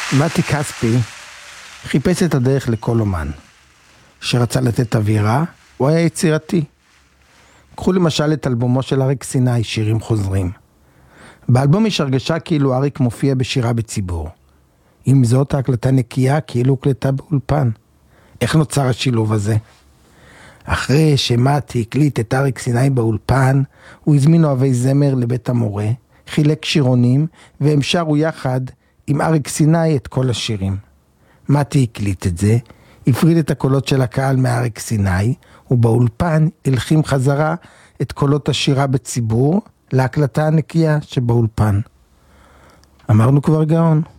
מתי כספי חיפש את הדרך לכל אומן שרצה לתת אווירה, הוא היה יצירתי. קחו למשל את אלבומו של אריק סיני, שירים חוזרים. באלבום יש הרגשה כאילו אריק מופיע בשירה בציבור. עם זאת ההקלטה נקייה כאילו הוקלטה באולפן. איך נוצר השילוב הזה? אחרי שמתי הקליט את אריק סיני באולפן, הוא הזמין אוהבי זמר לבית המורה, חילק שירונים, והם שרו יחד עם אריק סיני את כל השירים. מתי הקליט את זה, הפריד את הקולות של הקהל מאריק סיני, ובאולפן הלחים חזרה את קולות השירה בציבור להקלטה הנקייה שבאולפן. אמרנו כבר גאון.